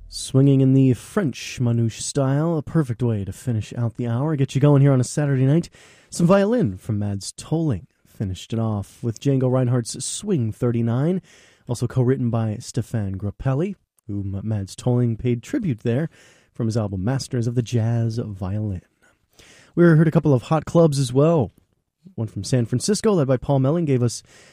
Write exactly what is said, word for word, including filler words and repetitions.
Swinging in the French manouche style, a perfect way to finish out the hour, get you going here on a Saturday night. Some violin from Mads Tolling finished it off with Django Reinhardt's Swing thirty-nine, also co-written by Stefan Grappelli, whom Mads Tolling paid tribute there from his album Masters of the Jazz Violin. We heard a couple of hot clubs as well. One from San Francisco, led by Paul Melling, gave us